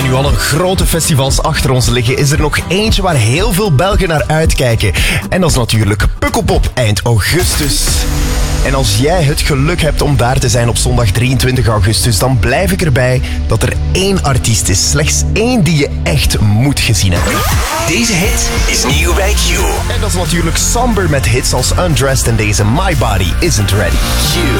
nu alle grote festivals achter ons liggen, is er nog eentje waar heel veel Belgen naar uitkijken. En dat is natuurlijk Pukkelpop eind augustus. En als jij het geluk hebt om daar te zijn op zondag 23 augustus, dan blijf ik erbij dat er één artiest is. Slechts één die je echt moet gezien hebben. Deze hit is nieuw bij Q. En dat is natuurlijk Somber met hits als Undressed en deze My Body Isn't Ready. Q.